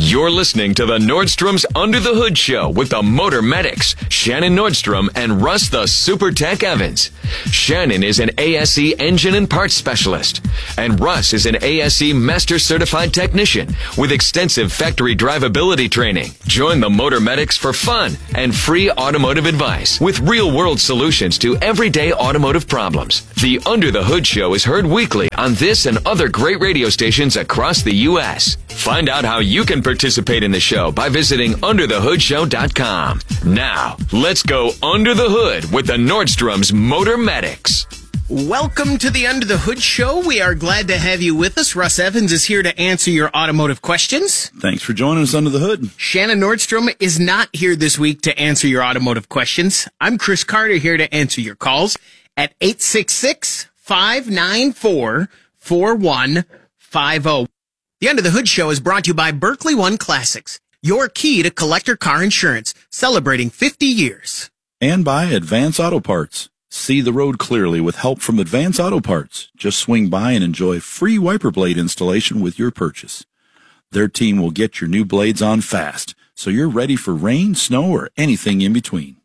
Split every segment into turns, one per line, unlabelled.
You're listening to the Nordstrom's Under the Hood Show with the Motor Medics, Shannon Nordstrom and Russ the Super Tech Evans. Shannon is an ASE engine and parts specialist, and Russ is an ASE Master Certified Technician with extensive factory drivability training. Join the Motor Medics for fun and free automotive advice with real-world solutions to everyday automotive problems. The Under the Hood Show is heard weekly on this and other great radio stations across the U.S. Find out how you can participate in the show by visiting underthehoodshow.com. Now, let's go under the hood with the Nordstrom's Motor Medics.
Welcome to the Under the Hood Show. We are glad to have you with us. Russ Evans is here to answer your automotive questions.
Thanks for joining us under the hood.
Shannon Nordstrom is not here this week to answer your automotive questions. I'm Chris Carter here to answer your calls at 866-594-4150. The Under the Hood Show is brought to you by Berkeley One Classics, your key to collector car insurance, celebrating 50 years.
And by Advance Auto Parts. See the road clearly with help from Advance Auto Parts. Just swing by and enjoy free wiper blade installation with your purchase. Their team will get your new blades on fast, so you're ready for rain, snow, or anything in between.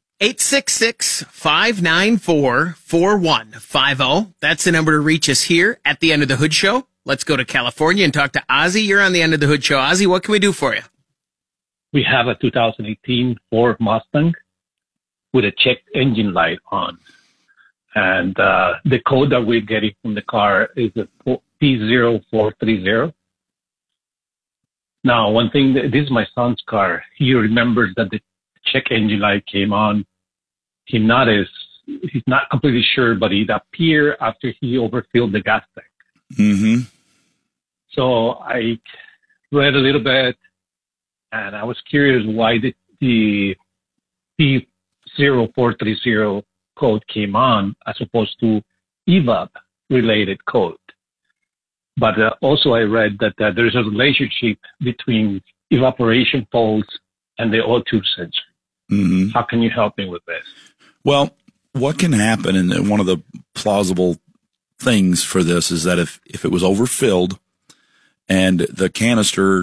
866-594-4150. That's the number to reach us here at the Under the Hood Show. Let's go to California and talk to Ozzy. You're on the Under the Hood Show. Ozzy, what can we do for you?
We have a 2018 Ford Mustang with a check engine light on. And the code that we're getting from the car is a P0430. Now, one thing, this is my son's car. He remembers that the check engine light came on. He's not completely sure, but it appeared after he overfilled the gas tank.
Mm-hmm.
So I read a little bit, and I was curious why the P0430 code came on as opposed to EVAP related code. But also I read that there's a relationship between evaporation faults and the O2 sensor.
Mm-hmm.
How can you help me with this?
Well, what can happen, and one of the plausible things for this is that if it was overfilled and the canister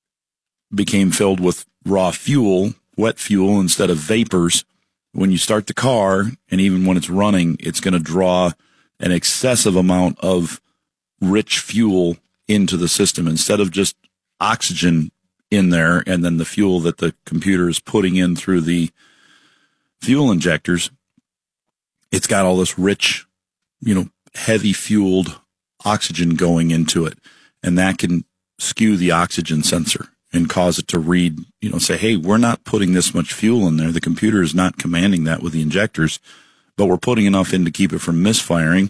became filled with raw fuel, wet fuel instead of vapors, when you start the car and even when it's running, it's going to draw an excessive amount of rich fuel into the system instead of just oxygen in there and then the fuel that the computer is putting in through the fuel injectors. It's got all this rich, heavy fueled oxygen going into it, and that can skew the oxygen sensor and cause it to read, say, hey, we're not putting this much fuel in there. The computer is not commanding that with the injectors, but we're putting enough in to keep it from misfiring.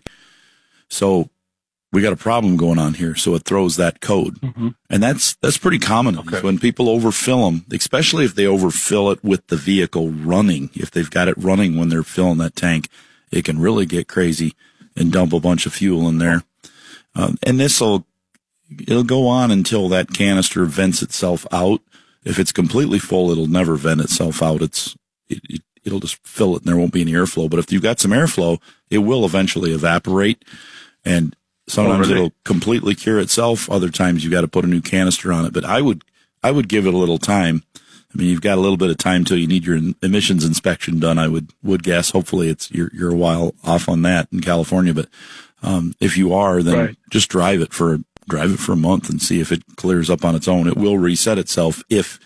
So we got a problem going on here. So it throws that code. Mm-hmm. And that's pretty common. Okay. When people overfill them, especially if they overfill it with the vehicle running. If they've got it running when they're filling that tank, it can really get crazy and dump a bunch of fuel in there. And it'll go on until that canister vents itself out. If it's completely full, it'll never vent itself out. It'll just fill it and there won't be any airflow. But if you've got some airflow, it will eventually evaporate, and sometimes it'll completely cure itself. Other times you got to put a new canister on it. But I would give it a little time. I mean, you've got a little bit of time till you need your emissions inspection done. I would guess. Hopefully you're a while off on that in California. But if you are, then just drive it for a month and see if it clears up on its own. It will reset itself if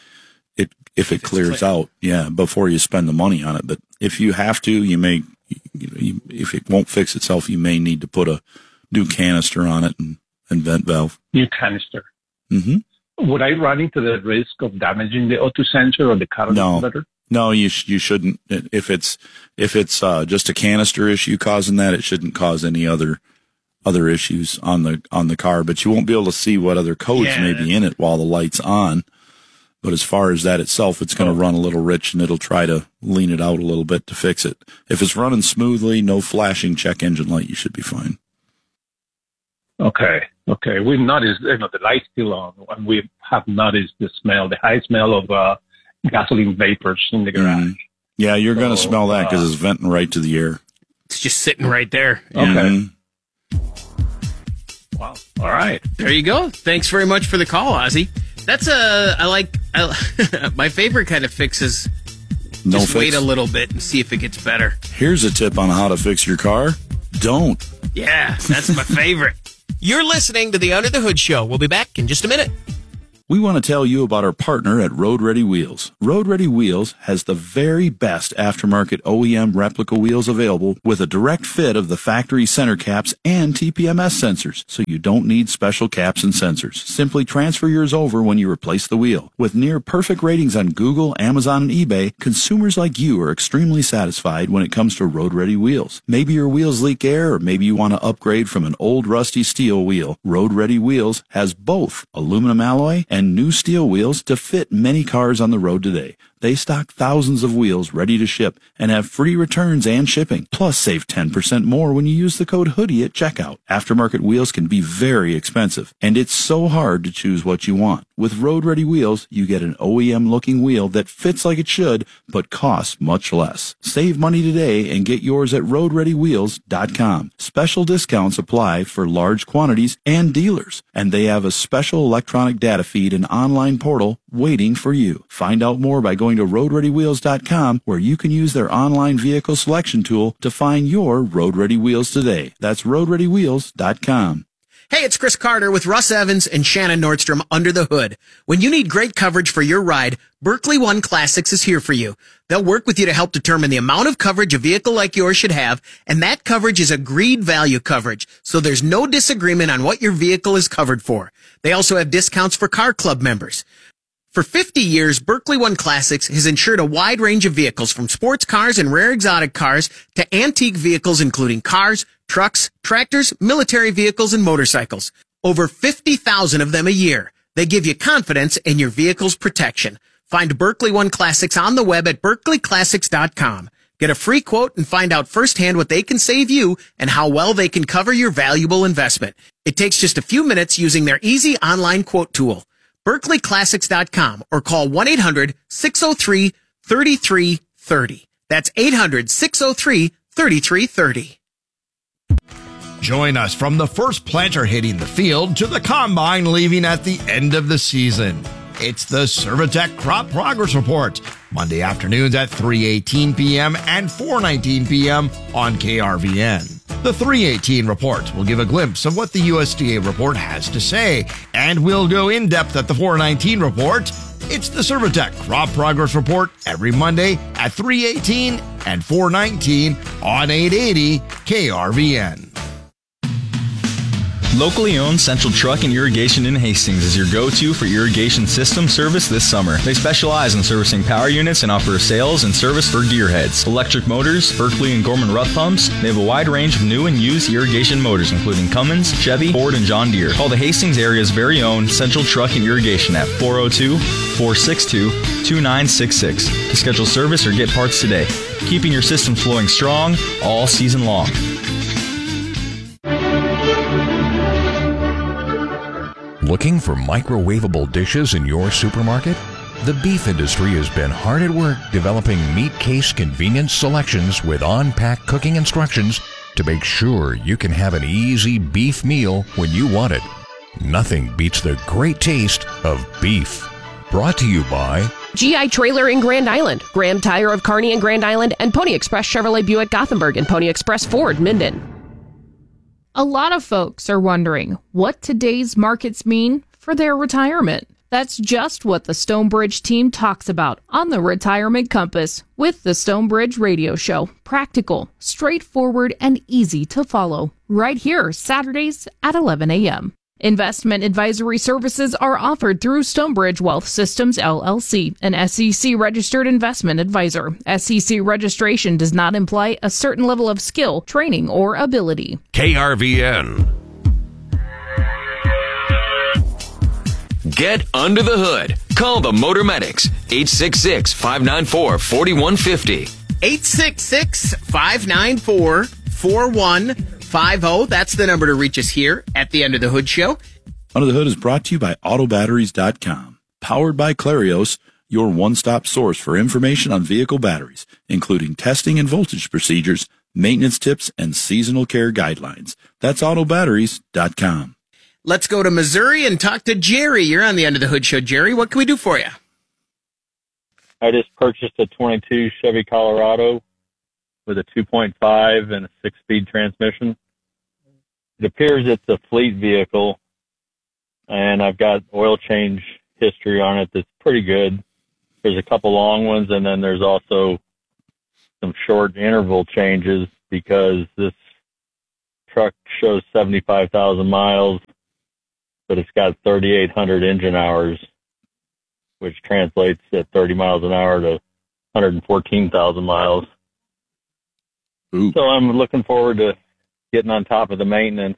it clears out. Yeah, before you spend the money on it. But if you have to, you may, if it won't fix itself, you may need to put a new canister on it and vent valve. New canister.
Mm-hmm. Would I run into the risk of damaging the O2 sensor or the catalytic converter?
No, you shouldn't. If it's just a canister issue causing that, it shouldn't cause any other issues on the car. But you won't be able to see what other codes may be in it while the light's on. But as far as that itself, it's going to run a little rich, and it'll try to lean it out a little bit to fix it. If it's running smoothly, no flashing check engine light, you should be fine.
Okay. We've noticed, the light's still on, and we have noticed the high smell of gasoline vapors in the garage.
Yeah, you're going to smell that because it's venting right to the air.
It's just sitting right there.
Okay. Wow. All right.
There you go. Thanks very much for the call, Ozzy. That's my favorite kind of fix is just wait a little bit and see if it gets better.
Here's a tip on how to fix your car. Don't.
Yeah, that's my favorite. You're listening to the Under the Hood Show. We'll be back in just a minute.
We want to tell you about our partner at Road Ready Wheels. Road Ready Wheels has the very best aftermarket OEM replica wheels available with a direct fit of the factory center caps and TPMS sensors, so you don't need special caps and sensors. Simply transfer yours over when you replace the wheel. With near perfect ratings on Google, Amazon, and eBay, consumers like you are extremely satisfied when it comes to Road Ready Wheels. Maybe your wheels leak air, or maybe you want to upgrade from an old rusty steel wheel. Road Ready Wheels has both aluminum alloy and new steel wheels to fit many cars on the road today. They stock thousands of wheels ready to ship and have free returns and shipping. Plus, save 10% more when you use the code HOODIE at checkout. Aftermarket wheels can be very expensive, and it's so hard to choose what you want. With Road Ready Wheels, you get an OEM-looking wheel that fits like it should, but costs much less. Save money today and get yours at RoadReadyWheels.com. Special discounts apply for large quantities and dealers, and they have a special electronic data feed and online portal waiting for you. Find out more by going to RoadReadyWheels.com, where you can use their online vehicle selection tool to find your Road Ready Wheels today. That's RoadReadyWheels.com.
Hey, it's Chris Carter with Russ Evans and Shannon Nordstrom under the hood. When you need great coverage for your ride, Berkley One Classics is here for you. They'll work with you to help determine the amount of coverage a vehicle like yours should have, and that coverage is agreed value coverage, so there's no disagreement on what your vehicle is covered for. They also have discounts for Car Club members. For 50 years, Berkley One Classics has insured a wide range of vehicles, from sports cars and rare exotic cars to antique vehicles, including cars, trucks, tractors, military vehicles, and motorcycles. Over 50,000 of them a year. They give you confidence in your vehicle's protection. Find Berkley One Classics on the web at berkleyclassics.com. Get a free quote and find out firsthand what they can save you and how well they can cover your valuable investment. It takes just a few minutes using their easy online quote tool. berkleyclassics.com, or call 1-800-603-3330. That's 800-603-3330.
Join us from the first planter hitting the field to the combine leaving at the end of the season. It's the Servitech Crop Progress Report, Monday afternoons at 3:18 p.m. and 4:19 p.m. on KRVN. The 3:18 report will give a glimpse of what the USDA report has to say, and we'll go in depth at the 4:19 report. It's the Servitech Crop Progress Report every Monday at 3:18 and 4:19 on 880 KRVN.
Locally owned Central Truck and Irrigation in Hastings is your go-to for irrigation system service this summer. They specialize in servicing power units and offer sales and service for gearheads, electric motors, Berkeley and Gorman Rough pumps. They have a wide range of new and used irrigation motors, including Cummins, Chevy, Ford, and John Deere. Call the Hastings area's very own Central Truck and Irrigation at 402-462-2966 to schedule service or get parts today, keeping your system flowing strong all season long.
Looking for microwavable dishes in your supermarket? The beef industry has been hard at work developing meat case convenience selections with on-pack cooking instructions to make sure you can have an easy beef meal when you want it. Nothing beats the great taste of beef. Brought to you by
GI Trailer in Grand Island, Graham Tire of Kearney and Grand Island, and Pony Express Chevrolet Buick Gothenburg and Pony Express Ford Minden.
A lot of folks are wondering what today's markets mean for their retirement. That's just what the Stonebridge team talks about on the Retirement Compass with the Stonebridge Radio Show. Practical, straightforward, and easy to follow. Right here, Saturdays at 11 a.m. Investment advisory services are offered through Stonebridge Wealth Systems, LLC, an SEC-registered investment advisor. SEC registration does not imply a certain level of skill, training, or ability.
KRVN.
Get under the hood. Call the Motor Medics, 866-594-4150.
866-594-4150. That's the number to reach us here at the Under the Hood Show.
Under the Hood is brought to you by AutoBatteries.com. Powered by Clarios, your one-stop source for information on vehicle batteries, including testing and voltage procedures, maintenance tips, and seasonal care guidelines. That's AutoBatteries.com.
Let's go to Missouri and talk to Jerry. You're on the Under the Hood Show, Jerry. What can we do for you?
I just purchased a 22 Chevy Colorado with a 2.5 and a 6-speed transmission. It appears it's a fleet vehicle, and I've got oil change history on it that's pretty good. There's a couple long ones, and then there's also some short interval changes because this truck shows 75,000 miles, but it's got 3,800 engine hours, which translates at 30 miles an hour to 114,000 miles.
Ooh.
So I'm looking forward to getting on top of the maintenance.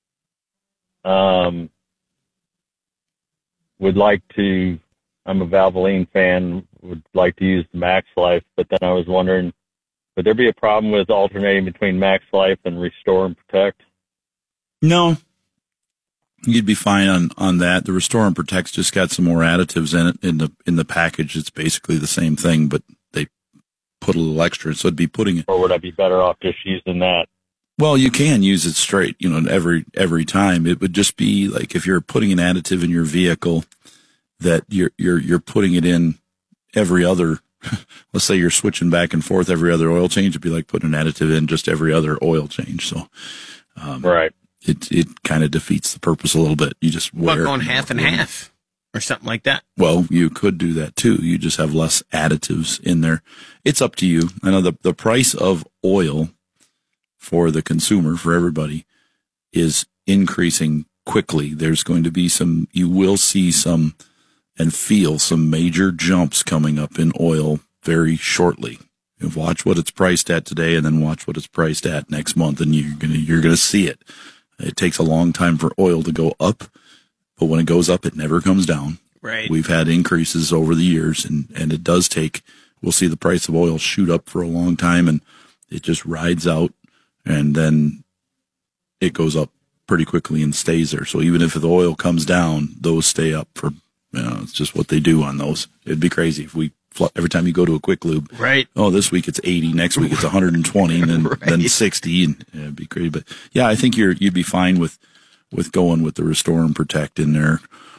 I'm a Valvoline fan, would like to use the Max Life, but then I was wondering, would there be a problem with alternating between Max Life and Restore and Protect?
No. You'd be fine on that. The Restore and Protect's just got some more additives in it in the package. It's basically the same thing, but they put a little extra. So it'd be putting it.
Or would I be better off just using that?
Well, you can use it straight, every time. It would just be like if you're putting an additive in your vehicle that you're putting it in every other. Let's say you're switching back and forth every other oil change. It'd be like putting an additive in just every other oil change. So,
right.
It kind of defeats the purpose a little bit. You just wear
going half and half or something like that.
Well, you could do that too. You just have less additives in there. It's up to you. I know the price of oil for the consumer, for everybody, is increasing quickly. There's going to be you will see some and feel some major jumps coming up in oil very shortly. You watch what it's priced at today and then watch what it's priced at next month, and you're gonna see it. It takes a long time for oil to go up, but when it goes up, it never comes down.
Right.
We've had increases over the years, and it does we'll see the price of oil shoot up for a long time, and it just rides out, and then it goes up pretty quickly and stays there. So even if the oil comes down, those stay up for, it's just what they do on those. It'd be crazy if every time you go to a quick lube,
right?
Oh, this week it's 80, next week it's 120, and then,
right.
then 60, and it'd be crazy. But yeah, I think you'd be fine with going with the Restore and Protect in there.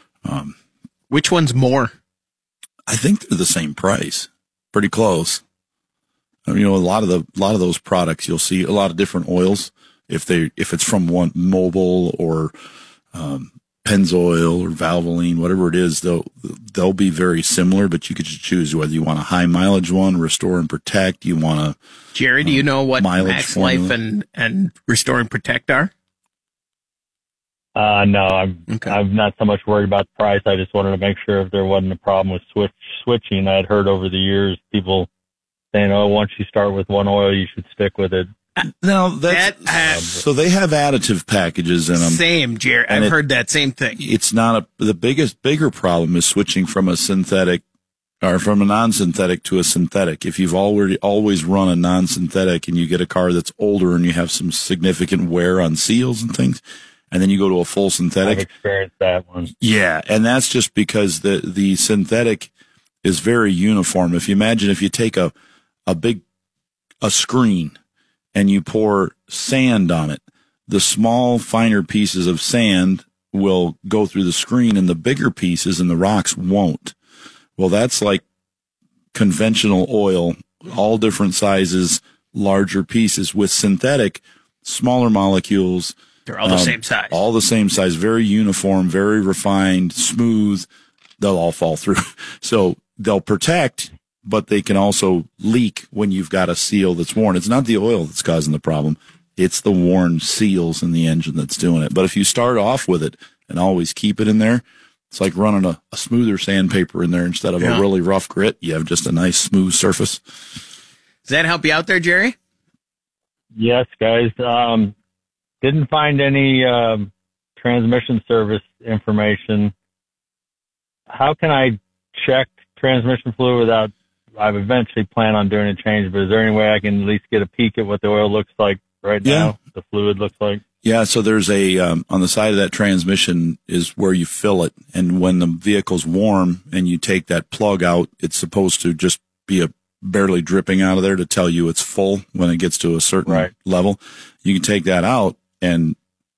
Which one's more?
I think they're the same price, pretty close. A lot of those products, you'll see a lot of different oils. If it's from one Mobil or Pennzoil or Valvoline, whatever it is, they'll be very similar, but you could just choose whether you want a high mileage one, Restore and Protect. You want a
Jerry, do you know what Max
formula?
Life and Restore and Protect are?
No, I'm not so much worried about the price. I just wanted to make sure if there wasn't a problem with switching. I had heard over the years people saying, "Oh, once you start with one oil, you should stick with it."
No, so they have additive packages in them.
Same, Jerry. I've heard that same thing.
It's not the bigger problem is switching from a synthetic or from a non-synthetic to a synthetic. If you've always run a non-synthetic and you get a car that's older and you have some significant wear on seals and things, and then you go to a full synthetic.
I've experienced that one.
Yeah, and that's just because the synthetic is very uniform. If you take a screen and you pour sand on it, the small, finer pieces of sand will go through the screen and the bigger pieces and the rocks won't. Well, that's like conventional oil, all different sizes, larger pieces. With synthetic, smaller molecules.
They're all the same size.
All the same size, very uniform, very refined, smooth. They'll all fall through. So they'll protect, but they can also leak when you've got a seal that's worn. It's not the oil that's causing the problem. It's the worn seals in the engine that's doing it. But if you start off with it and always keep it in there, it's like running a smoother sandpaper in there instead of a really rough grit. You have just a nice smooth surface.
Does that help you out there, Jerry?
Yes, guys. Didn't find any transmission service information. How can I check transmission fluid without? I've eventually planned on doing a change, but is there any way I can at least get a peek at what the oil looks like right now? The fluid looks like?
Yeah, so there's on the side of that transmission is where you fill it. And when the vehicle's warm and you take that plug out, it's supposed to just be barely dripping out of there to tell you it's full when it gets to a certain level. You can take that out and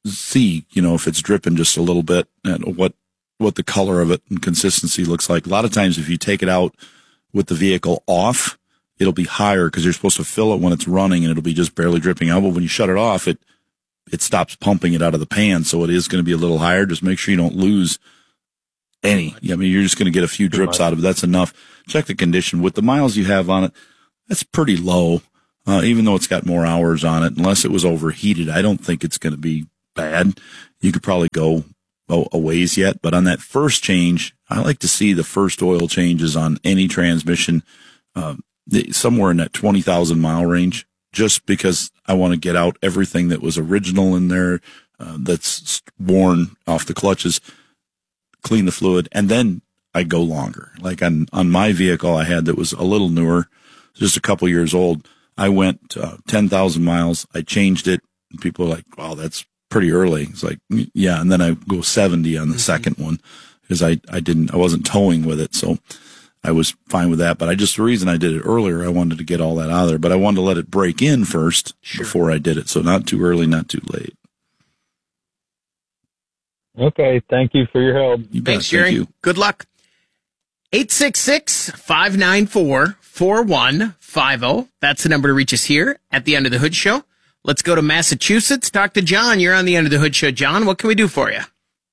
see, if it's dripping just a little bit and what the color of it and consistency looks like. A lot of times if you take it out with the vehicle off, it'll be higher because you're supposed to fill it when it's running and it'll be just barely dripping out. But when you shut it off, it stops pumping it out of the pan. So it is going to be a little higher. Just make sure you don't lose any. I mean, you're just going to get a few drips out of it. That's enough. Check the condition. With the miles you have on it, that's pretty low. Even though it's got more hours on it, unless it was overheated, I don't think it's going to be bad. You could probably go a ways yet, but on that first change, I like to see the first oil changes on any transmission somewhere in that 20,000 mile range, just because I want to get out everything that was original in there that's worn off the clutches, clean the fluid, and then I go longer. Like on my vehicle I had that was a little newer, just a couple years old, I went 10,000 miles. I changed it. And people are like, wow, that's pretty early. It's like, yeah. And then I go 70 on the second one because I wasn't towing with it. So I was fine with that. But the reason I did it earlier, I wanted to get all that out of there, but I wanted to let it break in first before I did it. So not too early, not too late.
Okay. Thank you for your help.
Thanks, Jerry. Thank you. Good luck. 866-594-4150. That's the number to reach us here at the End of the Hood Show. Let's go to Massachusetts. Talk to John. You're on the End of the Hood Show. John, what can we do for you?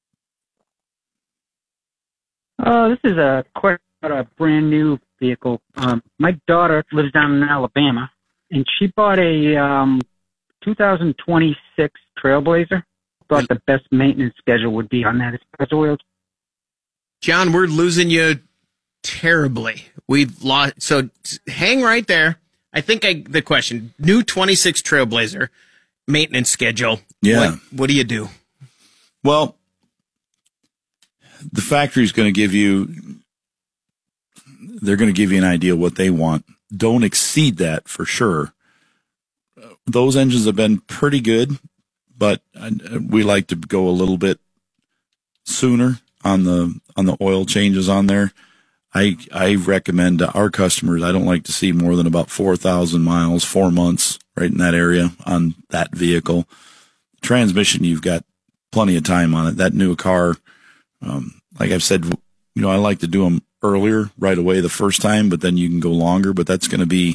This is a question about a brand new vehicle. My daughter lives down in Alabama, and she bought a 2026 Trailblazer. Thought the best maintenance schedule would be on that. It's oil.
John, we're losing you terribly. We've lost. So hang right there. I think the question, new 26 Trailblazer maintenance schedule.
Yeah.
What do you do?
Well, the factory's going to give you, they're going to give you an idea what they want. Don't exceed that for sure. Those engines have been pretty good, but we like to go a little bit sooner on the oil changes on there. I recommend to our customers, I don't like to see more than about 4,000 miles, 4 months, right in that area on that vehicle. Transmission, you've got plenty of time on it. That new car, like I've said, I like to do them earlier, right away the first time, but then you can go longer. But that's going to be,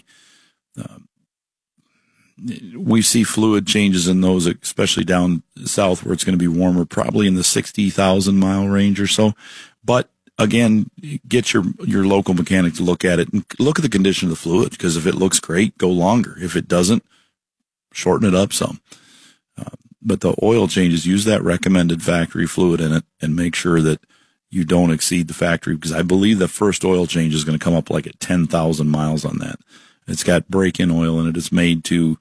we see fluid changes in those, especially down south where it's going to be warmer, probably in the 60,000 mile range or so. But again, get your local mechanic to look at it and look at the condition of the fluid, because if it looks great, go longer. If it doesn't, shorten it up some. But the oil changes, use that recommended factory fluid in it and make sure that you don't exceed the factory, because I believe the first oil change is going to come up like at 10,000 miles on that. It's got break-in oil in it. It's made to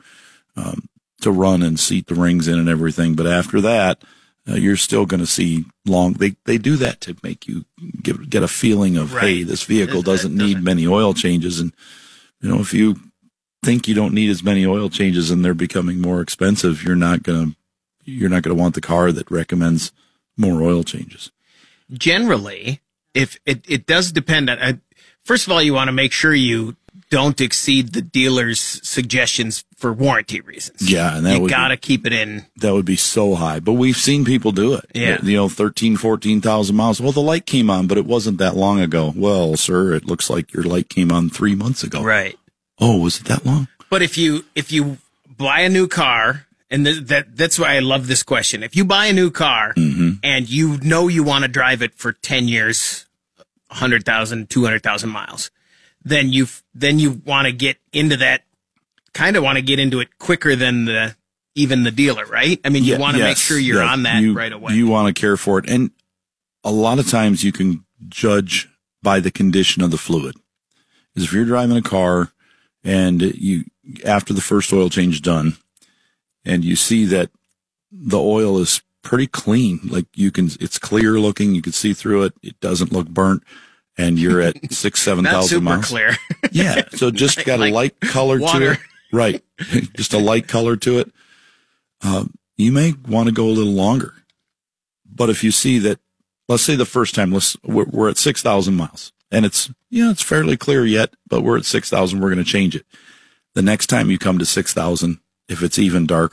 run and seat the rings in and everything. But after that, you're still going to see long. They do that to make you get a feeling of, hey, this vehicle doesn't need many oil changes. And, if you think you don't need as many oil changes and they're becoming more expensive, you're not going to want the car that recommends more oil changes.
Generally, if it does depend on, first of all, you want to make sure you don't exceed the dealer's suggestions for warranty reasons.
Yeah, and
you got to keep it in.
That would be so high, but we've seen people do it.
Yeah,
13, 14,000 miles. Well, the light came on, but it wasn't that long ago. Well, sir, it looks like your light came on 3 months ago.
Right.
Oh, was it that long?
But if you buy a new car, and that's why I love this question. If you buy a new car and you want to drive it for 10 years, 100,000, 200,000 miles, then you want to get into that, kind of want to get into it quicker than even the dealer, right? I mean, you want to make sure you're on that right away.
You want to care for it. And a lot of times you can judge by the condition of the fluid. Because if you're driving a car and after the first oil change is done, and you see that the oil is pretty clean, like it's clear looking, you can see through it, it doesn't look burnt, and you're at 6,000-7,000 miles.
Not super clear.
Yeah, so just got a light color to it. Right, just a light color to it. You may want to go a little longer. But if you see that, let's say the first time, we're at 6,000 miles, and it's fairly clear yet, but we're at 6,000, we're going to change it. The next time you come to 6,000, if it's even darker,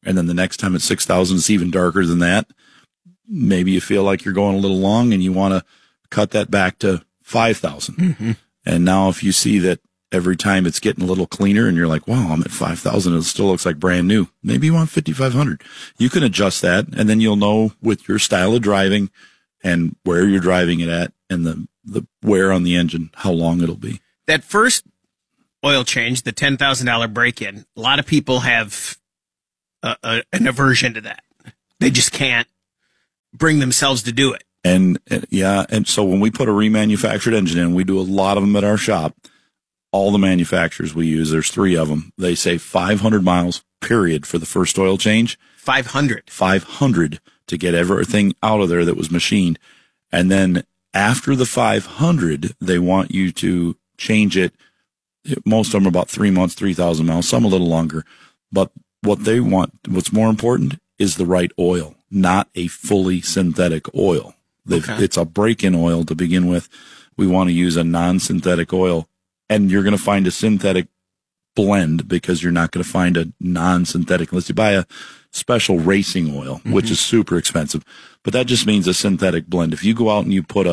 And then the next time it's 6,000, it's even darker than that. Maybe you feel like you're going a little long and you want to cut that back to 5,000. Mm-hmm. And now if you see that every time it's getting a little cleaner and you're like, wow, I'm at 5,000. It still looks like brand new. Maybe you want 5,500. You can adjust that. And then you'll know with your style of driving and where you're driving it at and the wear on the engine, how long it'll be.
That first oil change, the $10,000 break-in, a lot of people have an aversion to that. They just can't bring themselves to do it.
And so when we put a remanufactured engine in, we do a lot of them at our shop. All the manufacturers we use, there's 3 of them. They say 500 miles, period, for the first oil change. 500 to get everything out of there that was machined. And then after the 500, they want you to change it. Most of them are about 3 months, 3,000 miles, some a little longer. But what they want, what's more important, is the right oil, not a fully synthetic oil. Okay. It's a break-in oil to begin with. We want to use a non-synthetic oil. And you're going to find a synthetic blend because you're not going to find a non-synthetic unless you buy a special racing oil, mm-hmm. which is super expensive. But that just means a synthetic blend. If you go out and you put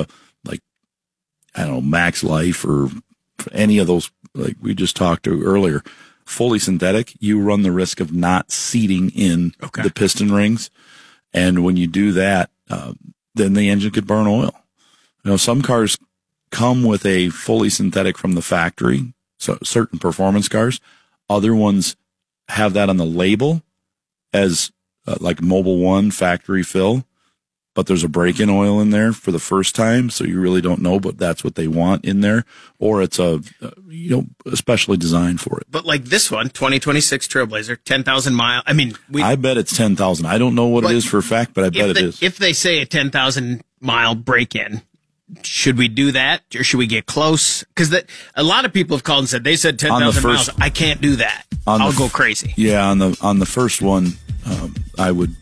Max Life or any of those, like we just talked to earlier, fully synthetic, you run the risk of not seating in the piston rings. And when you do that, then the engine could burn oil. Some cars come with a fully synthetic from the factory, so certain performance cars. Other ones have that on the label as like Mobil 1 factory fill, but there's a break-in oil in there for the first time, so you really don't know, but that's what they want in there, or it's especially designed for it.
But like this one, 2026 Trailblazer, 10,000 mile. I mean,
I bet it's 10,000. I don't know what it is for a fact, but I bet it is.
If they say a 10,000 mile break-in, should we do that, or should we get close? Because a lot of people have called and said they said 10,000 miles. I can't do that. I'll go crazy.
Yeah, on the first one, I would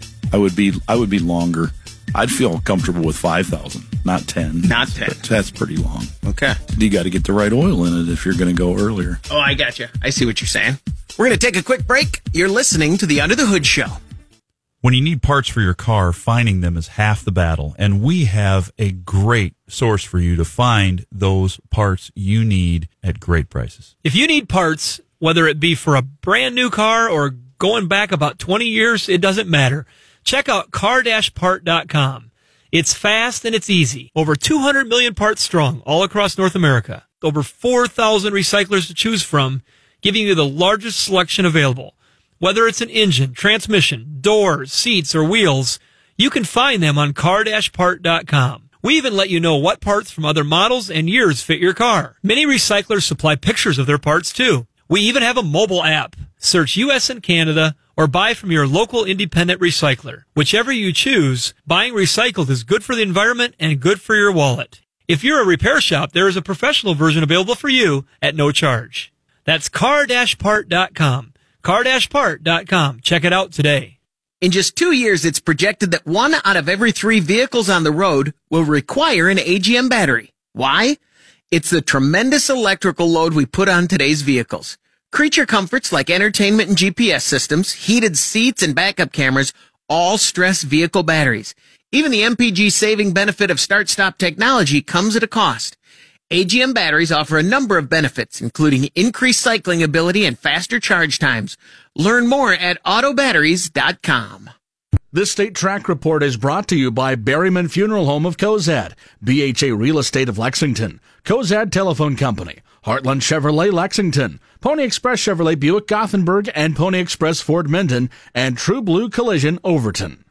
be longer. I'd feel comfortable with 5,000, not 10.
Not 10.
That's pretty long.
Okay.
You got to get the right oil in it if you're going to go earlier.
Oh, I got you. I see what you're saying. We're going to take a quick break. You're listening to the Under the Hood Show.
When you need parts for your car, finding them is half the battle, and we have a great source for you to find those parts you need at great prices.
If you need parts, whether it be for a brand new car or going back about 20 years, it doesn't matter. Check out car-part.com. It's fast and it's easy. Over 200 million parts strong all across North America. Over 4,000 recyclers to choose from, giving you the largest selection available. Whether it's an engine, transmission, doors, seats, or wheels, you can find them on car-part.com. We even let you know what parts from other models and years fit your car. Many recyclers supply pictures of their parts too. We even have a mobile app. Search U.S. and Canada or buy from your local independent recycler. Whichever you choose, buying recycled is good for the environment and good for your wallet. If you're a repair shop, there is a professional version available for you at no charge. That's car-part.com. car-part.com. Check it out today.
In just 2 years, it's projected that 1 out of every 3 vehicles on the road will require an AGM battery. Why? It's the tremendous electrical load we put on today's vehicles. Creature comforts like entertainment and GPS systems, heated seats, and backup cameras all stress vehicle batteries. Even the MPG saving benefit of start-stop technology comes at a cost. AGM batteries offer a number of benefits, including increased cycling ability and faster charge times. Learn more at autobatteries.com.
This State Track Report is brought to you by Berryman Funeral Home of Cozad, BHA Real Estate of Lexington, Cozad Telephone Company, Heartland Chevrolet Lexington, Pony Express Chevrolet Buick Gothenburg, and Pony Express Ford Minden, and True Blue Collision Overton.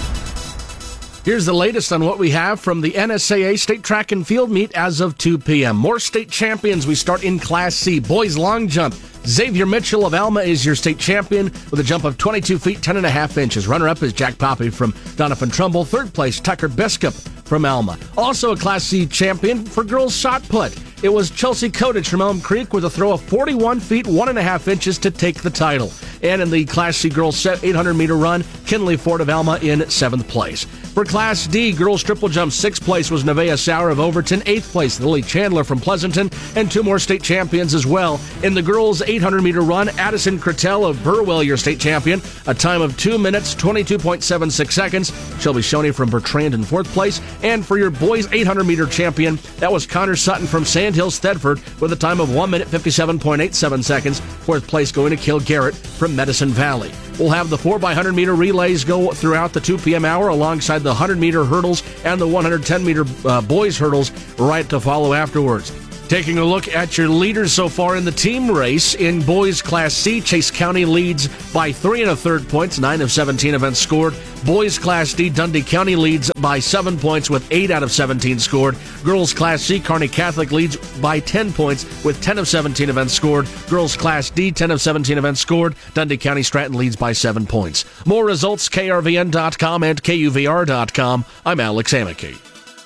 Here's the latest on what we have from the NSAA State Track and Field Meet as of 2 p.m. More state champions. We start in Class C. Boys long jump. Xavier Mitchell of Alma is your state champion with a jump of 22 feet, 10 and a half inches. Runner-up is Jack Poppy from Donovan Trumbull. Third place, Tucker Biscup from Alma. Also a Class C champion for girls shot put. It was Chelsea Kodich from Elm Creek with a throw of 41 feet, 1 and a half inches to take the title. And in the Class C girls 800-meter run, Kinley Ford of Alma in 7th place. For Class D, girls triple jump, 6th place was Nevaeh Sauer of Overton, 8th place Lily Chandler from Pleasanton, and 2 more state champions as well. In the girls' 800-meter run, Addison Cretell of Burwell, your state champion, a time of 2 minutes, 22.76 seconds. Shelby Shoney from Bertrand in 4th place. And for your boys' 800-meter champion, that was Connor Sutton from Sandhills Thedford with a time of 1 minute, 57.87 seconds. 4th place going to Kill Garrett from Medicine Valley. We'll have the 4x100-meter relays go throughout the 2 p.m. hour alongside the 100-meter hurdles and the 110-meter boys hurdles right to follow afterwards. Taking a look at your leaders so far in the team race, in boys Class C, Chase County leads by 3 1/3 points, 9 of 17 events scored. Boys Class D, Dundee County leads by 7 points with 8 out of 17 scored. Girls Class C, Kearney Catholic leads by 10 points with 10 of 17 events scored. Girls Class D, 10 of 17 events scored. Dundee County Stratton leads by 7 points. More results, KRVN.com and KUVR.com. I'm Alex Amicky.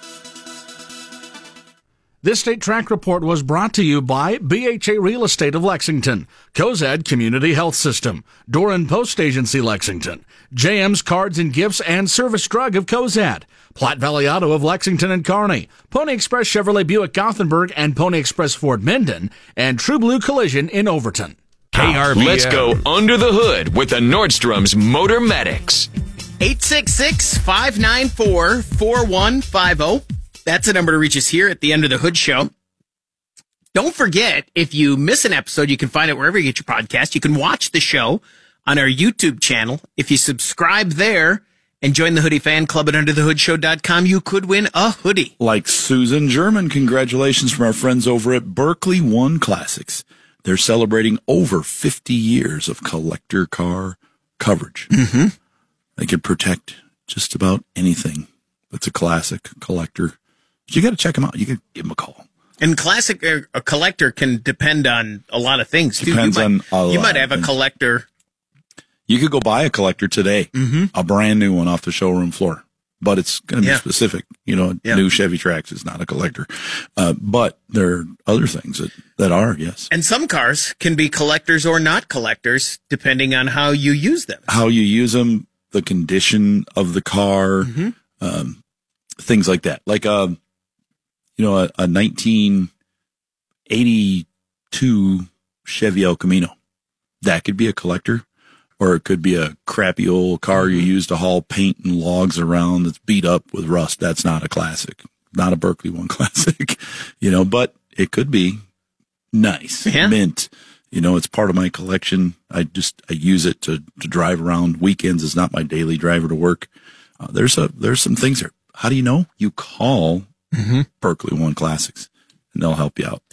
This State Track Report was brought to you by BHA Real Estate of Lexington, Cozad Community Health System, Doran Post Agency Lexington, JM's Cards and Gifts and Service Drug of Cozad, Platte Valley Auto of Lexington and Kearney, Pony Express Chevrolet Buick Gothenburg and Pony Express Ford Minden, and True Blue Collision in Overton.
KRVN. Let's go under the hood with the Nordstrom's Motor Medics.
866-594-4150. That's the number to reach us here at the Under the Hood Show. Don't forget, if you miss an episode, you can find it wherever you get your podcast. You can watch the show on our YouTube channel. If you subscribe there and join the Hoodie Fan Club at UnderTheHoodShow.com, you could win a hoodie.
Like Susan German, congratulations from our friends over at Berkeley One Classics. They're celebrating over 50 years of collector car coverage.
Mm-hmm.
They could protect just about anything that's a classic collector. You got to check them out. You can give them a call.
And classic, a collector can depend on a lot of things, too.
Depends on a lot.
You might have a collector.
You could go buy a collector today, a brand new one off the showroom floor, but it's going to be specific. You know, new Chevy Trax is not a collector. But there are other things that are, yes.
And some cars can be collectors or not collectors, depending on how you use them.
How you use them, the condition of the car, things like that. Like, a 1982 Chevy El Camino. That could be a collector, or it could be a crappy old car you use to haul paint and logs around that's beat up with rust. That's not a classic, not a Berkeley One Classic, but it could be nice, mint. It's part of my collection. I use it to drive around weekends. It's not my daily driver to work. There's some things there. How do you know? You call Berkeley One Classics, and they'll help you out.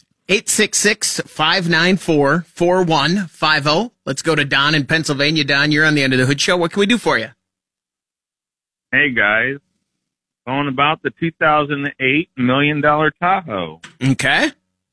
866-594-4150. Let's go to Don in Pennsylvania. Don, you're on the Under the Hood Show. What can we do for you?
Hey, guys. Calling about the 2008 $1 million Tahoe.
Okay.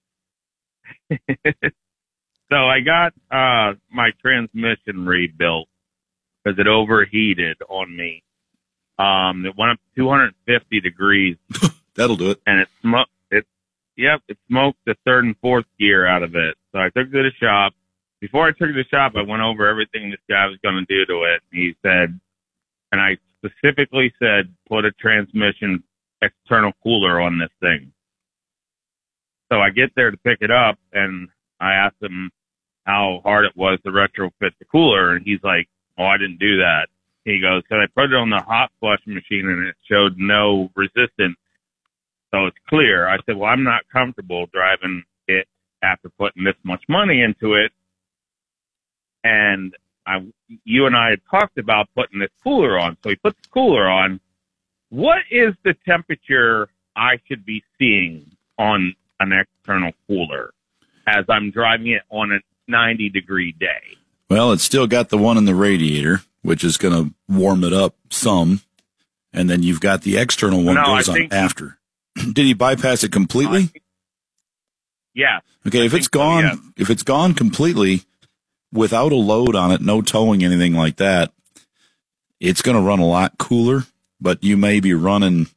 So I got my transmission rebuilt because it overheated on me. It went up to 250 degrees.
That'll do it.
And it smoked the third and fourth gear out of it. So I took it to the shop. Before I took it to the shop, I went over everything this guy was going to do to it. He said, and I specifically said, put a transmission external cooler on this thing. So I get there to pick it up, and I asked him how hard it was to retrofit the cooler, and he's like, oh, I didn't do that. He goes, so I put it on the hot flush machine, and it showed no resistance. So it's clear. I said, well, I'm not comfortable driving it after putting this much money into it. And you and I had talked about putting this cooler on. So he put the cooler on. What is the temperature I should be seeing on an external cooler as I'm driving it on a 90-degree day?
Well, it's still got the one in the radiator, which is going to warm it up some. And then you've got the external one goes on after. Did he bypass it completely?
Yeah.
Okay, if it's gone completely without a load on it, no towing, anything like that, it's going to run a lot cooler, but you still may be running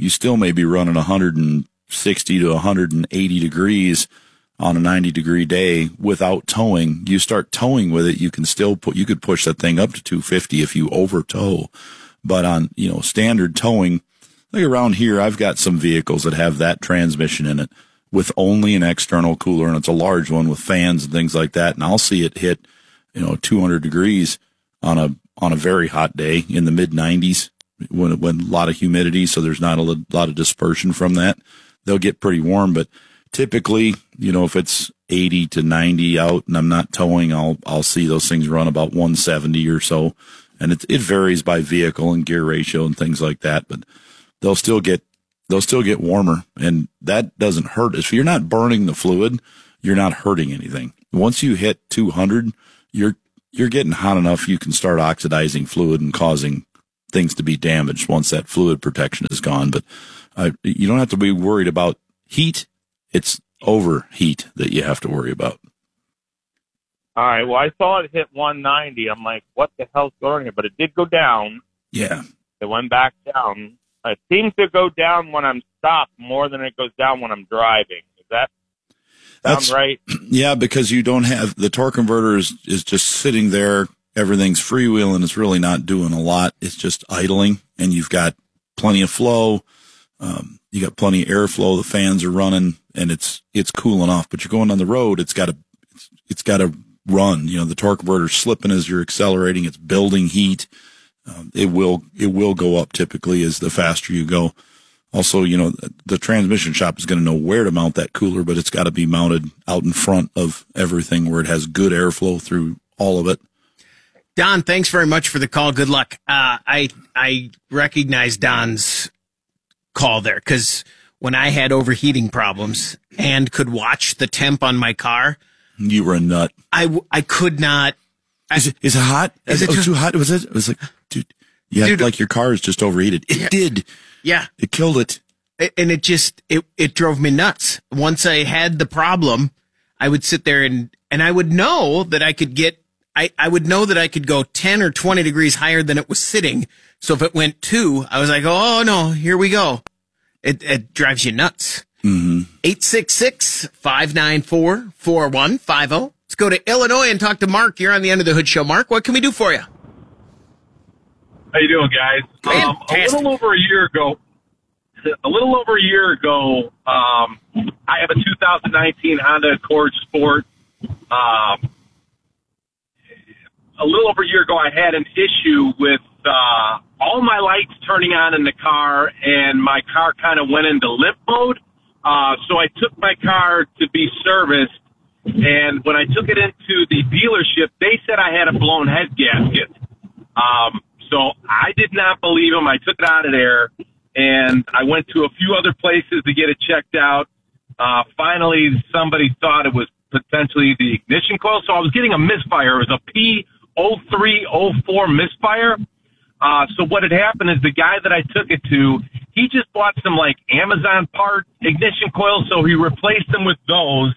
160 to 180 degrees on a 90-degree day without towing. You start towing with it, you could push that thing up to 250 if you over tow. But on, standard towing, like around here, I've got some vehicles that have that transmission in it with only an external cooler, and it's a large one with fans and things like that. And I'll see it hit, 200 degrees on a very hot day in the mid 90s when a lot of humidity. So there's not a lot of dispersion from that. They'll get pretty warm, but typically, if it's 80 to 90 out and I'm not towing, I'll see those things run about 170 or so. And it varies by vehicle and gear ratio and things like that, but they'll still get warmer, and that doesn't hurt. If you're not burning the fluid, you're not hurting anything. Once you hit 200, you're getting hot enough you can start oxidizing fluid and causing things to be damaged once that fluid protection is gone. But you don't have to be worried about heat. It's overheat that you have to worry about.
All right. Well, I saw it hit 190. I'm like, what the hell's going on? But it did go down.
Yeah.
It went back down. It seems to go down when I'm stopped more than it goes down when I'm driving. Is that sound right?
Yeah, because you don't have the torque converter is just sitting there. Everything's freewheeling. It's really not doing a lot. It's just idling, and you've got plenty of flow. You got plenty of airflow. The fans are running, and it's cooling off. But you're going on the road. It's got to run. The torque converter's slipping as you're accelerating. It's building heat. It will go up typically as the faster you go. Also, the transmission shop is going to know where to mount that cooler, but it's got to be mounted out in front of everything where it has good airflow through all of it.
Don, thanks very much for the call. Good luck. I recognize Don's call there, because when I had overheating problems and could watch the temp on my car,
you were a nut.
I could not.
Is it hot? Is it too hot? Was it? It was like, dude, like your car is just overheated. It did.
Yeah.
It killed it.
And it drove me nuts. Once I had the problem, I would sit there and I would know that I could I would know that I could go 10 or 20 degrees higher than it was sitting. So if it went 2, I was like, oh no, here we go. It drives you nuts. 866-594-4150. Let's go to Illinois and talk to Mark. You're on the End of the Hood Show. Mark, what can we do for you?
How you doing, guys? A little over a year ago, I have a 2019 Honda Accord Sport. A little over a year ago, I had an issue with all my lights turning on in the car, and my car kind of went into limp mode. So I took my car to be serviced, and when I took it into the dealership, they said I had a blown head gasket. So I did not believe them. I took it out of there, and I went to a few other places to get it checked out. Finally, somebody thought it was potentially the ignition coil, so I was getting a misfire. It was a P0304 misfire. So what had happened is the guy that I took it to, he just bought some like Amazon part ignition coils, so he replaced them with those.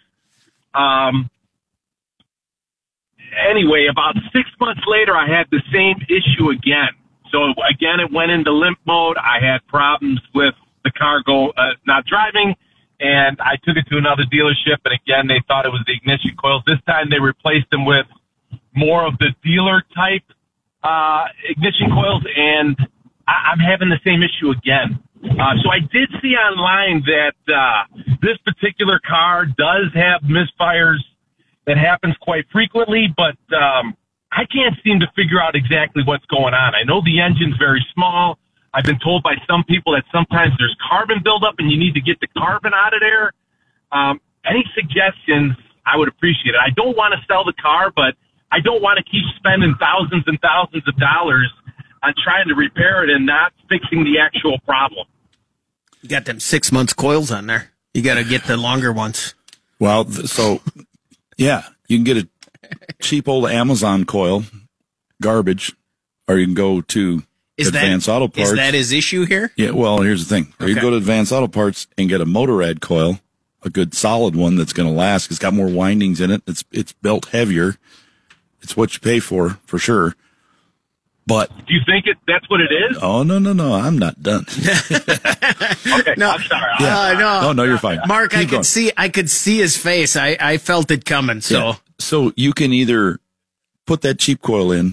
Anyway, about 6 months later, I had the same issue again. So again, it went into limp mode. I had problems with the car not driving, and I took it to another dealership, and again, they thought it was the ignition coils. This time they replaced them with more of the dealer type ignition coils, and I'm having the same issue again. So I did see online that this particular car does have misfires that happens quite frequently, but I can't seem to figure out exactly what's going on. I know the engine's very small. I've been told by some people that sometimes there's carbon buildup and you need to get the carbon out of there. Any suggestions, I would appreciate it. I don't want to sell the car, but I don't want to keep spending thousands and thousands of dollars on trying to repair it and not fixing the actual problem.
You got them 6 months coils on there. You got to get the longer ones.
Well, so yeah, you can get a cheap old Amazon coil, garbage, or you can go to Advanced Auto Parts.
Is that his issue here?
Yeah, well, here's the thing. Or you go to Advanced Auto Parts and get a Motorrad coil, a good solid one that's going to last. It's got more windings in it. It's built heavier. It's what you pay for sure. But
do you think that's what it is?
Oh, no. I'm not done.
Okay,
no,
I'm sorry.
Yeah. No, you're fine.
Mark,
Keep
I could see his face. I felt it coming. So,
So you can either put that cheap coil in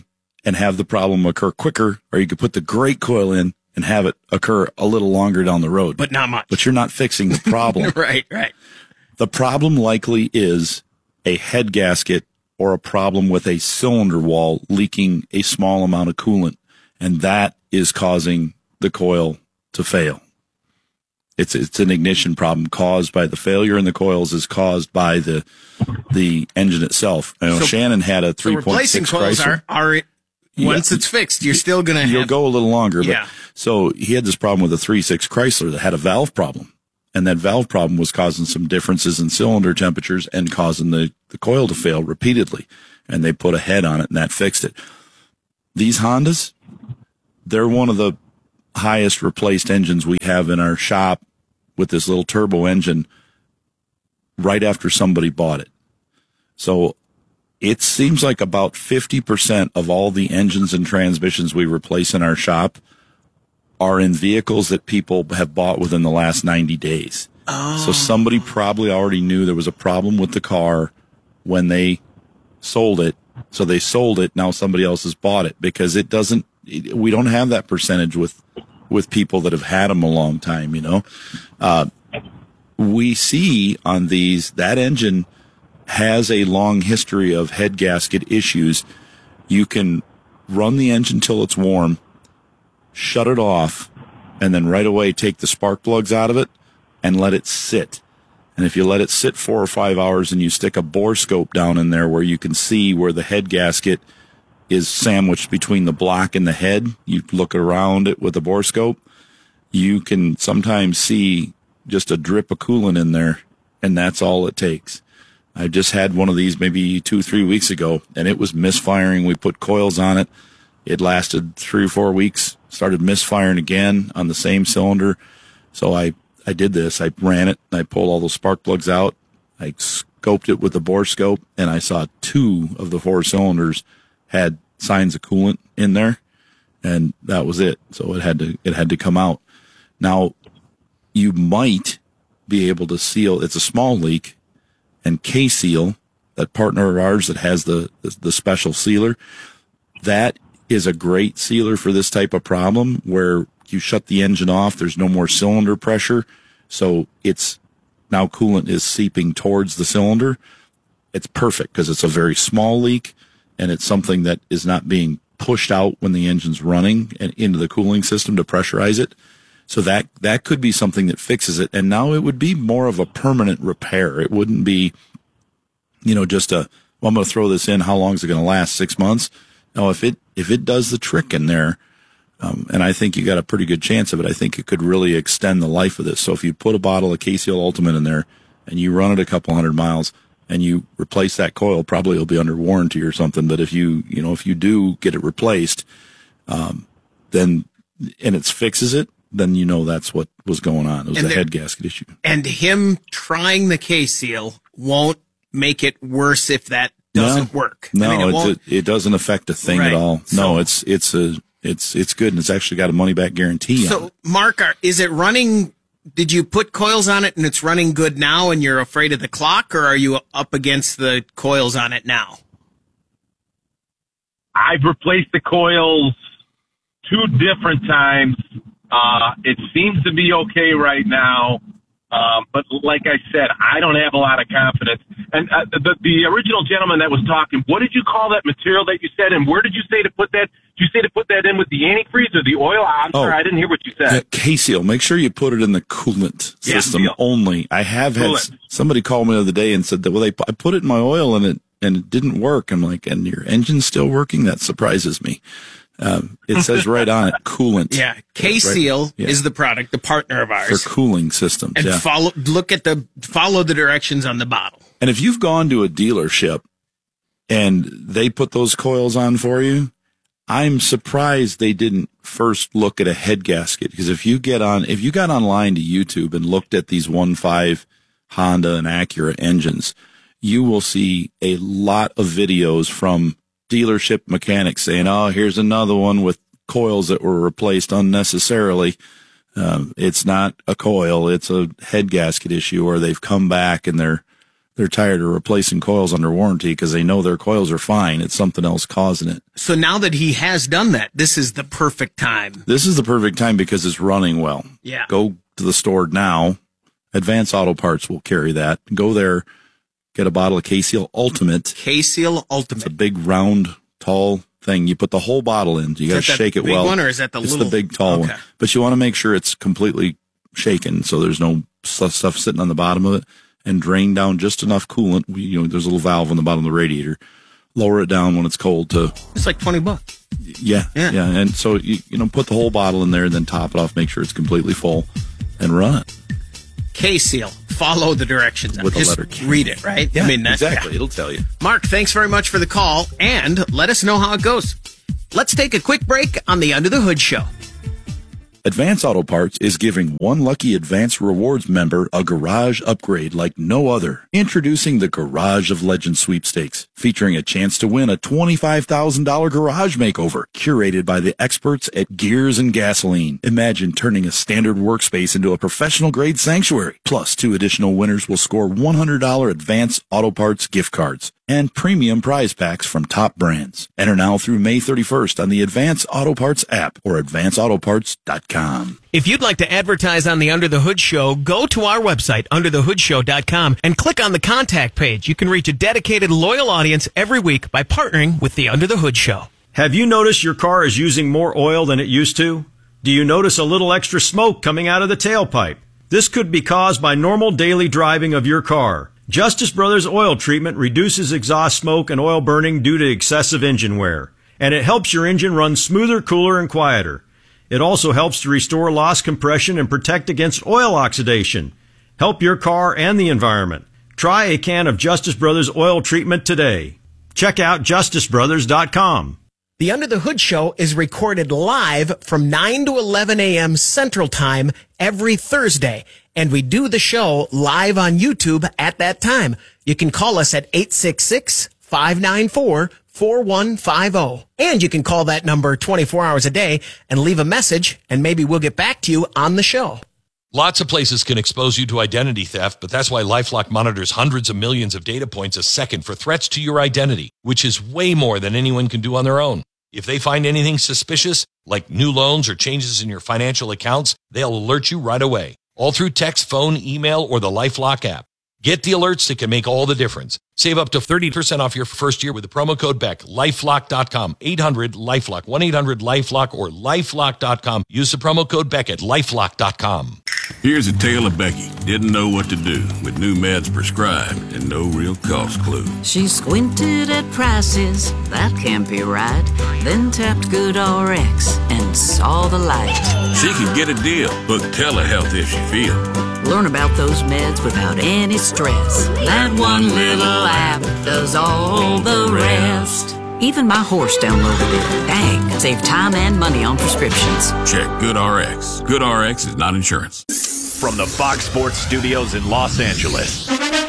and have the problem occur quicker, or you could put the great coil in and have it occur a little longer down the road.
But not much.
But you're not fixing the problem.
Right.
The problem likely is a head gasket or a problem with a cylinder wall leaking a small amount of coolant, and that is causing the coil to fail. It's an ignition problem caused by the failure in the coils is caused by the engine itself. I know Shannon had a 3.6
replacing coils
Chrysler.
are once it's fixed, you're still going to
You'll go a little longer.
Yeah.
But, so he had this problem with a 3.6 Chrysler that had a valve problem. And that valve problem was causing some differences in cylinder temperatures and causing the coil to fail repeatedly. And they put a head on it, and that fixed it. These Hondas, they're one of the highest replaced engines we have in our shop with this little turbo engine right after somebody bought it. So it seems like about 50% of all the engines and transmissions we replace in our shop are in vehicles that people have bought within the last 90 days. Oh. So somebody probably already knew there was a problem with the car when they sold it. So they sold it. Now somebody else has bought it because we don't have that percentage with people that have had them a long time, we see on these, that engine has a long history of head gasket issues. You can run the engine till it's warm, shut it off, and then right away take the spark plugs out of it and let it sit. And if you let it sit 4 or 5 hours and you stick a bore scope down in there where you can see where the head gasket is sandwiched between the block and the head, you look around it with a bore scope, you can sometimes see just a drip of coolant in there, and that's all it takes. I just had one of these maybe 2-3 weeks ago, and it was misfiring. We put coils on it. It lasted 3 or 4 weeks, started misfiring again on the same cylinder. So I did this. I ran it, and I pulled all those spark plugs out. I scoped it with the bore scope, and I saw 2 of the 4 cylinders had signs of coolant in there, and that was it. So it had to come out. Now, you might be able to seal. It's a small leak, and K-Seal, that partner of ours that has the special sealer, that is a great sealer for this type of problem where you shut the engine off. There's no more cylinder pressure. So it's now coolant is seeping towards the cylinder. It's perfect because it's a very small leak and it's something that is not being pushed out when the engine's running and into the cooling system to pressurize it. So that could be something that fixes it. And now it would be more of a permanent repair. It wouldn't be, just I'm going to throw this in. How long is it going to last? 6 months? No, if it does the trick in there, and I think you got a pretty good chance of it, I think it could really extend the life of this. So if you put a bottle of K-Seal Ultimate in there and you run it a couple hundred miles and you replace that coil, probably it'll be under warranty or something. But if you do get it replaced, then it fixes it, then that's what was going on. It was a head gasket issue.
And him trying the K-Seal won't make it worse if that doesn't work.
No, it doesn't affect a thing at all. No, it's good, and it's actually got a money back guarantee.
So,
on it.
Mark, is it running? Did you put coils on it and it's running good now, and you're afraid of the clock, or are you up against the coils on it now?
I've replaced the coils 2 different times. It seems to be okay right now. But like I said, I don't have a lot of confidence. And the original gentleman that was talking, what did you call that material that you said? And where did you say to put that? Did you say to put that in with the antifreeze or the oil? I'm sorry, I didn't hear what you said.
K-Seal. Make sure you put it in the coolant system only. I have had somebody call me the other day and said that, I put it in my oil and it didn't work. I'm like, and your engine's still working? That surprises me. It says right on it, coolant.
Yeah, K-Seal is the product, the partner of ours
for cooling systems.
And follow the directions on the bottle.
And if you've gone to a dealership and they put those coils on for you, I'm surprised they didn't first look at a head gasket. Because if you got online to YouTube and looked at these 1.5 Honda and Acura engines, you will see a lot of videos from dealership mechanics saying, here's another one with coils that were replaced unnecessarily. It's not a coil, it's a head gasket issue, or they've come back and they're they're tired of replacing coils under warranty because they know their coils are fine. It's something else causing it.
So now that he has done that, this is the perfect time.
This is the perfect time because it's running well.
Yeah.
Go to the store now. Advanced Auto Parts will carry that. Go there, get a bottle of K-Seal Ultimate.
K-Seal Ultimate.
It's a big, round, tall thing. You put the whole bottle in. You got to shake it well.
Big one, or is that the
it's
little?
It's the big, tall one. But you want to make sure it's completely shaken so there's no stuff sitting on the bottom of it, and drain down just enough coolant. There's a little valve on the bottom of the radiator. Lower it down when it's cold to.
It's like $20.
Yeah. And so put the whole bottle in there, and then top it off. Make sure it's completely full, and run it.
K-Seal. Follow the directions.
With
Just
the letter K.
read it, right?
Yeah,
that's
exactly.
Yeah.
It'll tell you.
Mark, thanks very much for the call, and let us know how it goes. Let's take a quick break on the Under the Hood Show.
Advance Auto Parts is giving one lucky Advance Rewards member a garage upgrade like no other. Introducing the Garage of Legends Sweepstakes, featuring a chance to win a $25,000 garage makeover, curated by the experts at Gears and Gasoline. Imagine turning a standard workspace into a professional-grade sanctuary. Plus, 2 additional winners will score $100 Advance Auto Parts gift cards and premium prize packs from top brands. Enter now through May 31st on the Advance Auto Parts app or advanceautoparts.com.
If you'd like to advertise on the Under the Hood Show, go to our website, underthehoodshow.com, and click on the contact page. You can reach a dedicated, loyal audience every week by partnering with the Under the Hood Show.
Have you noticed your car is using more oil than it used to? Do you notice a little extra smoke coming out of the tailpipe? This could be caused by normal daily driving of your car. Justice Brothers Oil Treatment reduces exhaust smoke and oil burning due to excessive engine wear, and it helps your engine run smoother, cooler, and quieter. It also helps to restore lost compression and protect against oil oxidation. Help your car and the environment. Try a can of Justice Brothers Oil Treatment today. Check out justicebrothers.com.
The Under the Hood Show is recorded live from 9 to 11 a.m. Central Time every Thursday, and we do the show live on YouTube at that time. You can call us at 866-594-4150. And you can call that number 24 hours a day and leave a message, and maybe we'll get back to you on the show.
Lots of places can expose you to identity theft, but that's why LifeLock monitors hundreds of millions of data points a second for threats to your identity, which is way more than anyone can do on their own. If they find anything suspicious, like new loans or changes in your financial accounts, they'll alert you right away, all through text, phone, email, or the LifeLock app. Get the alerts that can make all the difference. Save up to 30% off your first year with the promo code BECK. LifeLock.com, 800-LifeLock, 1-800-LifeLock, or LifeLock.com. Use the promo code BECK at LifeLock.com.
Here's a tale of Becky. Didn't know what to do with new meds prescribed and no real cost clue.
She squinted at prices, that can't be right. Then tapped GoodRx and saw the light.
She could get a deal. Book telehealth if she feel.
Learn about those meds without any stress. That one little app does all the rest. Even my horse downloaded it. Dang, save time and money on prescriptions.
Check GoodRx. GoodRx is not insurance.
From the Fox Sports Studios in Los Angeles,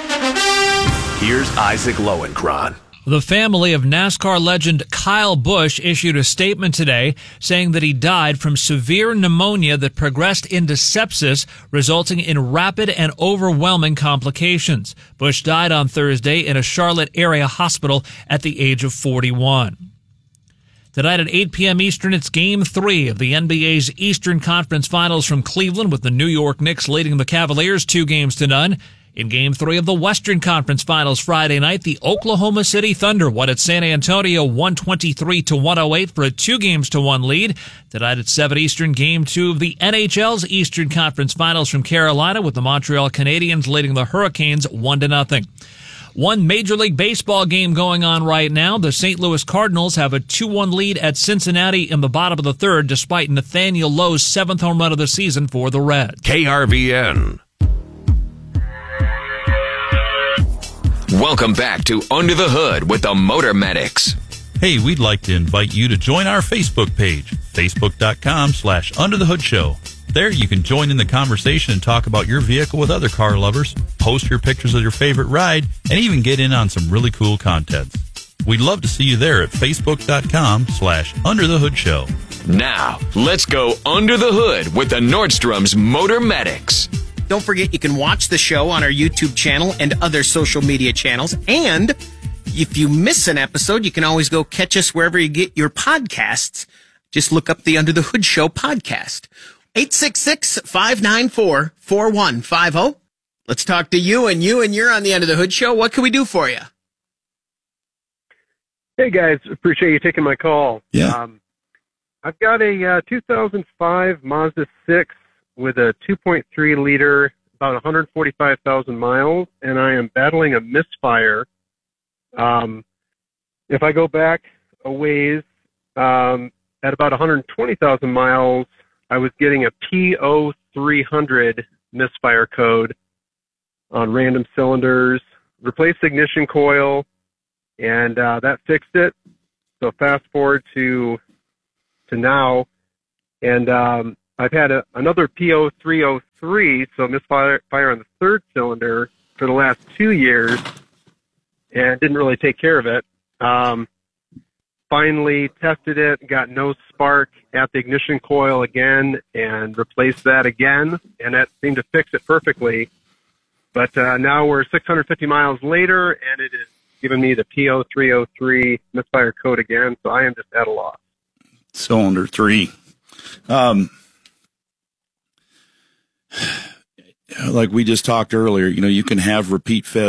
here's Isaac Lowenkron.
The family of NASCAR legend Kyle Busch issued a statement today saying that he died from severe pneumonia that progressed into sepsis, resulting in rapid and overwhelming complications. Busch died on Thursday in a Charlotte area hospital at the age of 41. Tonight at 8 p.m. Eastern, it's Game 3 of the NBA's Eastern Conference Finals from Cleveland, with the New York Knicks leading the Cavaliers 2-0. In Game 3 of the Western Conference Finals Friday night, the Oklahoma City Thunder won at San Antonio 123-108 for a 2-1 lead. Tonight at 7 Eastern, Game 2 of the NHL's Eastern Conference Finals from Carolina, with the Montreal Canadiens leading the Hurricanes 1-0. One Major League Baseball game going on right now. The St. Louis Cardinals have a 2-1 lead at Cincinnati in the bottom of the third, despite Nathaniel Lowe's 7th home run of the season for the Reds.
KRVN.
Welcome back to Under the Hood with the Motor Medics.
Hey, we'd like to invite you to join our Facebook page, facebook.com/underthehoodshow. There you can join in the conversation and talk about your vehicle with other car lovers, post your pictures of your favorite ride, and even get in on some really cool contests. We'd love to see you there at facebook.com/underthehoodshow.
Now, let's go under the hood with the Nordstrom's Motor Medics.
Don't forget you can watch the show on our YouTube channel and other social media channels. And if you miss an episode, you can always go catch us wherever you get your podcasts. Just look up the Under the Hood Show podcast. 866-594-4150. Let's talk to you, and you're on the Under the Hood Show. What can we do for you?
Hey, guys. Appreciate you taking my call.
Yeah.
I've got a 2005 Mazda 6 with a 2.3 liter, about 145,000 miles, and I am battling a misfire. If I go back a ways, at about 120,000 miles, I was getting a PO300 misfire code on random cylinders, replaced the ignition coil, and that fixed it. So fast forward to now, and I've had another PO303, so misfire on the third cylinder for the last 2 years, and didn't really take care of it. Finally tested it, got no spark at the ignition coil again, and replaced that again, and that seemed to fix it perfectly. But now we're 650 miles later, and it is giving me the PO303 misfire code again, so I am just at a loss.
Cylinder 3. Like we just talked earlier, you can have repeat failure.